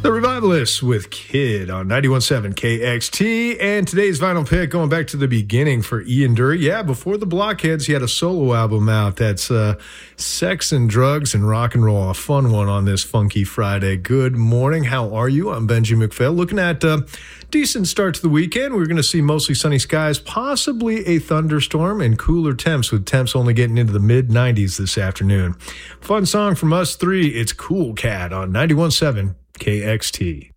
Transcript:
The Revivalists with Kid on 91.7 KXT. And today's vinyl pick, going back to the beginning for Ian Dury. Yeah, before the Blockheads, he had a solo album out that's Sex and Drugs and Rock and Roll. A fun one on this funky Friday. Good morning. How are you? I'm Benji McPhail. Looking at decent start to the weekend. We're going to see mostly sunny skies, possibly a thunderstorm, and cooler temps, with temps only getting into the mid-90s this afternoon. Fun song from us three. It's Cool Cat on 91.7 KXT.